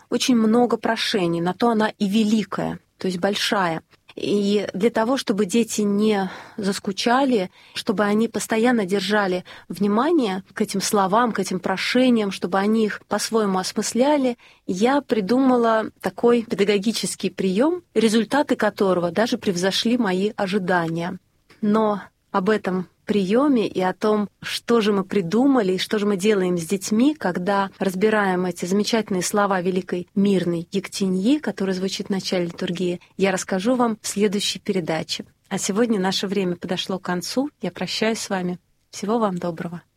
очень много прошений, на то она и великая, то есть большая. И для того, чтобы дети не заскучали, чтобы они постоянно держали внимание к этим словам, к этим прошениям, чтобы они их по-своему осмысляли, я придумала такой педагогический прием, результаты которого даже превзошли мои ожидания. Но об этом приеме и о том, что же мы придумали и что же мы делаем с детьми, когда разбираем эти замечательные слова великой мирной Ектиньи, которая звучит в начале литургии, я расскажу вам в следующей передаче. А сегодня наше время подошло к концу. Я прощаюсь с вами. Всего вам доброго.